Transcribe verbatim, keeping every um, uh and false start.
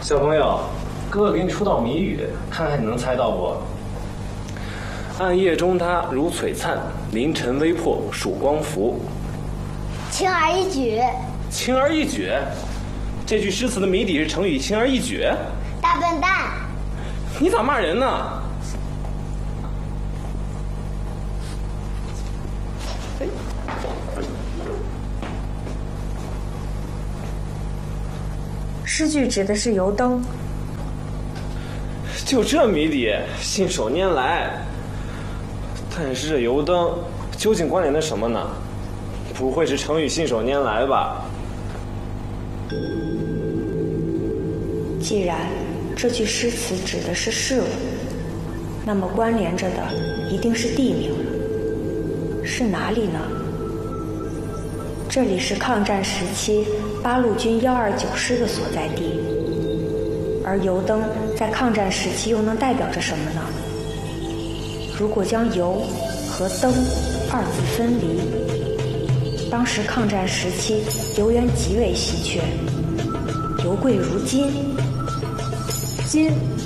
小朋友，哥哥给你出道谜语，看看你能猜到不？暗夜中他如璀璨，凌晨微破曙光浮。 轻而易举。 轻而易举，这句诗词的谜底是成语轻而易举。 大笨蛋， 你咋骂人呢？ 诗句指的是油灯。 就这谜底，信手拈来。但是这油灯究竟关联的什么呢？不会是成语信手拈来吧？ 既然这句诗词指的是事物，那么关联着的一定是地名了。是哪里呢？这里是抗战时期八路军一二九师的所在地，而油灯在抗战时期又能代表着什么呢？如果将油和灯二字分离，当时抗战时期油源极为稀缺，油贵如金。 金